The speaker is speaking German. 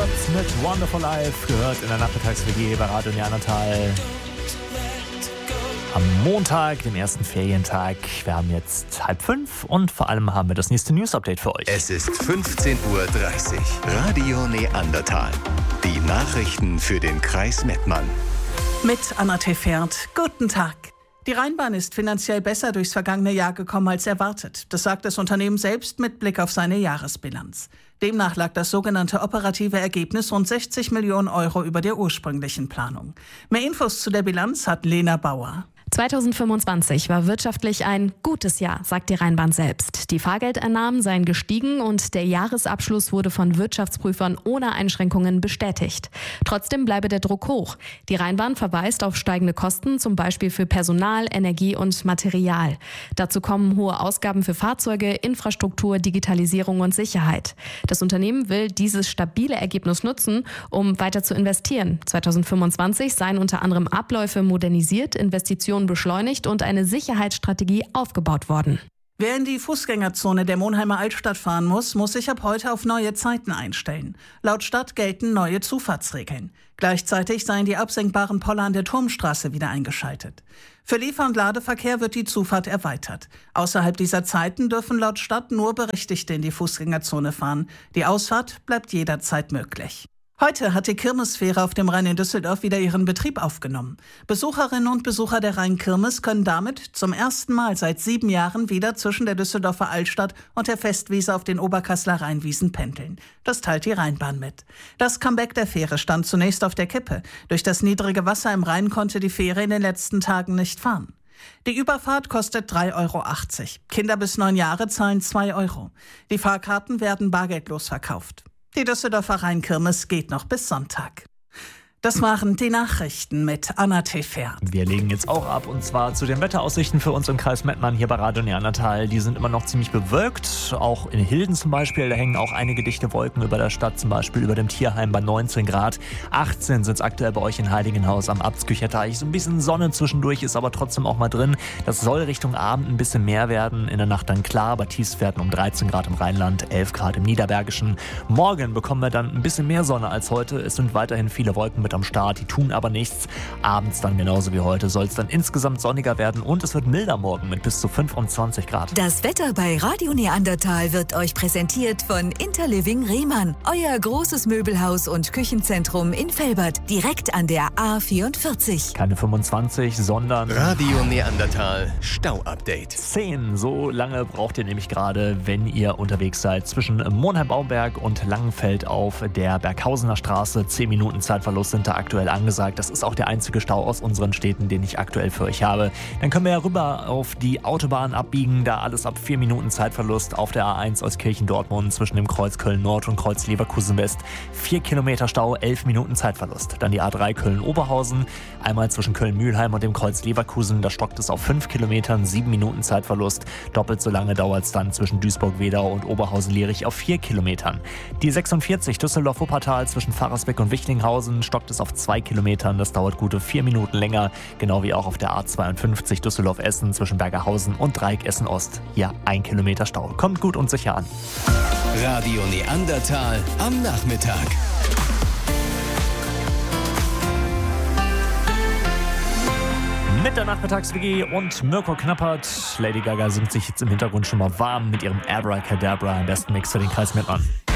Knappert mit Wonderful Life, gehört in der Nachmittags-WG bei Radio Neandertal. Am Montag, dem ersten Ferientag. Wir haben jetzt 4:30 und vor allem haben wir das nächste News-Update für euch. Es ist 15:30 Uhr. Radio Neandertal. Die Nachrichten für den Kreis Mettmann. Mit Anna Tefert. Guten Tag. Die Rheinbahn ist finanziell besser durchs vergangene Jahr gekommen als erwartet. Das sagt das Unternehmen selbst mit Blick auf seine Jahresbilanz. Demnach lag das sogenannte operative Ergebnis rund 60 Millionen Euro über der ursprünglichen Planung. Mehr Infos zu der Bilanz hat Lena Bauer. 2025 war wirtschaftlich ein gutes Jahr, sagt die Rheinbahn selbst. Die Fahrgeldeinnahmen seien gestiegen und der Jahresabschluss wurde von Wirtschaftsprüfern ohne Einschränkungen bestätigt. Trotzdem bleibe der Druck hoch. Die Rheinbahn verweist auf steigende Kosten, zum Beispiel für Personal, Energie und Material. Dazu kommen hohe Ausgaben für Fahrzeuge, Infrastruktur, Digitalisierung und Sicherheit. Das Unternehmen will dieses stabile Ergebnis nutzen, um weiter zu investieren. 2025 seien unter anderem Abläufe modernisiert, Investitionen beschleunigt und eine Sicherheitsstrategie aufgebaut worden. Wer in die Fußgängerzone der Monheimer Altstadt fahren muss sich ab heute auf neue Zeiten einstellen. Laut Stadt gelten neue Zufahrtsregeln. Gleichzeitig seien die absenkbaren Poller an der Turmstraße wieder eingeschaltet. Für Liefer- und Ladeverkehr wird die Zufahrt erweitert. Außerhalb dieser Zeiten dürfen laut Stadt nur Berechtigte in die Fußgängerzone fahren. Die Ausfahrt bleibt jederzeit möglich. Heute hat die Kirmesfähre auf dem Rhein in Düsseldorf wieder ihren Betrieb aufgenommen. Besucherinnen und Besucher der Rhein-Kirmes können damit zum ersten Mal seit 7 Jahren wieder zwischen der Düsseldorfer Altstadt und der Festwiese auf den Oberkasseler Rheinwiesen pendeln. Das teilt die Rheinbahn mit. Das Comeback der Fähre stand zunächst auf der Kippe. Durch das niedrige Wasser im Rhein konnte die Fähre in den letzten Tagen nicht fahren. Die Überfahrt kostet 3,80 €. Kinder bis 9 Jahre zahlen 2 €. Die Fahrkarten werden bargeldlos verkauft. Die Düsseldorfer Rheinkirmes geht noch bis Sonntag. Das waren die Nachrichten mit Anna Tefert. Wir legen jetzt auch ab und zwar zu den Wetteraussichten für uns im Kreis Mettmann hier bei Radio Neandertal. Die sind immer noch ziemlich bewölkt, auch in Hilden zum Beispiel. Da hängen auch einige dichte Wolken über der Stadt, zum Beispiel über dem Tierheim bei 19 Grad. 18 sind es aktuell bei euch in Heiligenhaus am Abtskücherteich. So ein bisschen Sonne zwischendurch ist aber trotzdem auch mal drin. Das soll Richtung Abend ein bisschen mehr werden. In der Nacht dann klar, aber Tiefstwerten um 13 Grad im Rheinland, 11 Grad im Niederbergischen. Morgen bekommen wir dann ein bisschen mehr Sonne als heute. Es sind weiterhin viele Wolken mit am Start, die tun aber nichts. Abends dann genauso wie heute soll es dann insgesamt sonniger werden und es wird milder morgen mit bis zu 25 Grad. Das Wetter bei Radio Neandertal wird euch präsentiert von Interliving Rehmann, euer großes Möbelhaus und Küchenzentrum in Velbert, direkt an der A44. Keine 25, sondern Radio Neandertal Stau-Update. 10. So lange braucht ihr nämlich gerade, wenn ihr unterwegs seid zwischen Monheim-Baumberg und Langenfeld auf der Berghausener Straße. 10 Minuten Zeitverlust sind da aktuell angesagt. Das ist auch der einzige Stau aus unseren Städten, den ich aktuell für euch habe. Dann können wir ja rüber auf die Autobahn abbiegen, da alles ab 4 Minuten Zeitverlust auf der A1 aus Kirchen-Dortmund zwischen dem Kreuz Köln-Nord und Kreuz Leverkusen-West. 4 Kilometer Stau, 11 Minuten Zeitverlust. Dann die A3 Köln-Oberhausen, einmal zwischen Köln-Mühlheim und dem Kreuz Leverkusen. Da stockt es auf 5 Kilometern, 7 Minuten Zeitverlust. Doppelt so lange dauert es dann zwischen Duisburg-Wedau und Oberhausen-Lierich auf 4 Kilometern. Die 46 Düsseldorf-Wuppertal zwischen Pfarrersbeck und Wichlinghausen stockt es auf 2 Kilometern. Das dauert gute 4 Minuten länger. Genau wie auch auf der A52 Düsseldorf-Essen zwischen Bergerhausen und Dreieck Essen-Ost. Hier 1 Kilometer Stau. Kommt gut und sicher an. Radio Neandertal am Nachmittag. Mit der Nachmittags-WG und Mirko Knappert. Lady Gaga singt sich jetzt im Hintergrund schon mal warm mit ihrem Abracadabra. Am besten Mix für den Kreis Mettmann.